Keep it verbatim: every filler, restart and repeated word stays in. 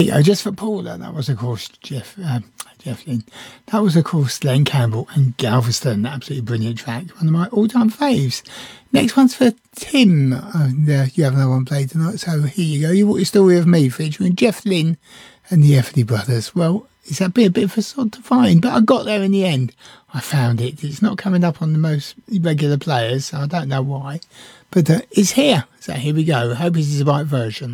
Yeah, just for Paula, that was of course Jeff um, Jeff Lynne. That was of course Glenn Campbell and Galveston. Absolutely brilliant track, one of my all-time faves. Next one's for Tim, and uh, you have another one played tonight, so here you go. You Walk Your Story of Me, featuring Jeff Lynne and the Everly Brothers. Well, it's that been a bit of a sod to find, but I got there in the end. I found it. It's not coming up on the most regular players, so I don't know why, but uh, it's here. So here we go. I hope this is the right version.